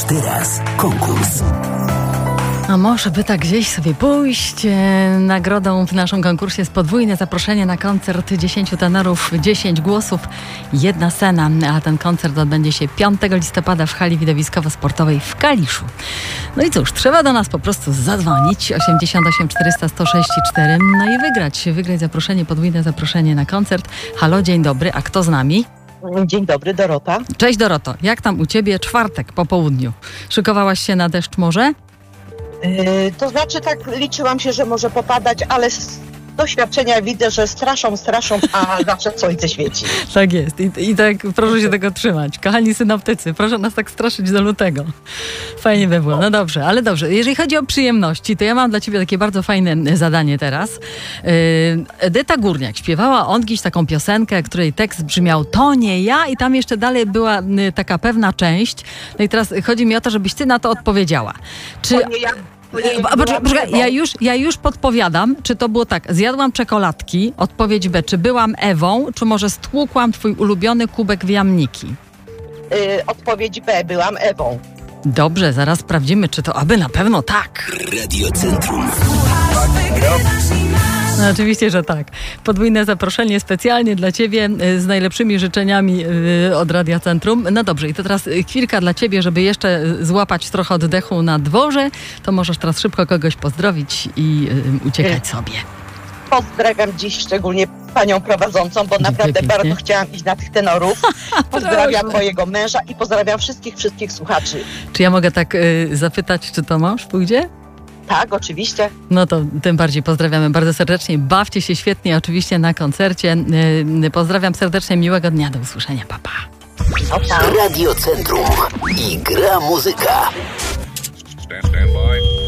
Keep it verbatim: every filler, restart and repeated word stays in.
teraz konkurs. A może by tak gdzieś sobie pójść? Nagrodą w naszym konkursie jest podwójne zaproszenie na koncert dziesięciu tenorów, dziesięć głosów, jedna scena. A ten koncert odbędzie się piątego listopada w hali widowiskowo-sportowej w Kaliszu. No i cóż, trzeba do nas po prostu zadzwonić osiemdziesiąt osiem czterysta sto sześćdziesiąt cztery, no i wygrać, wygrać zaproszenie, podwójne zaproszenie na koncert. Halo, dzień dobry, a kto z nami? Dzień dobry, Dorota. Cześć Doroto, jak tam u ciebie czwartek po południu? Szykowałaś się na deszcz może? Yy, to znaczy tak liczyłam się, że może popadać, ale z doświadczenia widzę, że straszą, straszą, a zawsze słońce świeci. Tak jest I, i tak proszę się tego trzymać. Kochani synoptycy, proszę nas tak straszyć do lutego. Fajnie by było. No dobrze, ale dobrze. Jeżeli chodzi o przyjemności, to ja mam dla ciebie takie bardzo fajne zadanie teraz. Yy, Edyta Górniak śpiewała on dziś taką piosenkę, której tekst brzmiał "To nie ja" i tam jeszcze dalej była y, taka pewna część. No i teraz chodzi mi o to, żebyś ty na to odpowiedziała. Czy... To nie ja. A, poczekaj, poczekaj, ja, już, ja już podpowiadam, czy to było tak, zjadłam czekoladki, odpowiedź B, czy byłam Ewą, czy może stłukłam twój ulubiony kubek w jamniki? Yy, odpowiedź B, byłam Ewą. Dobrze, zaraz sprawdzimy, czy to aby na pewno tak. Radio Centrum. No oczywiście, że tak. Podwójne zaproszenie specjalnie dla ciebie z najlepszymi życzeniami od Radia Centrum. No dobrze, i to teraz chwilka dla ciebie, żeby jeszcze złapać trochę oddechu na dworze. To możesz teraz szybko kogoś pozdrowić i uciekać sobie. Pozdrawiam dziś szczególnie panią prowadzącą, bo Dziękuję naprawdę pięknie. bardzo chciałam iść na tych tenorów. Pozdrawiam mojego męża i pozdrawiam wszystkich, wszystkich słuchaczy. Czy ja mogę tak y, zapytać, czy to mąż pójdzie? Tak, oczywiście. No to tym bardziej pozdrawiamy bardzo serdecznie. Bawcie się świetnie oczywiście na koncercie. Yy, pozdrawiam serdecznie, miłego dnia, do usłyszenia, pa, pa. Radio Centrum i gra muzyka. Stand, stand by.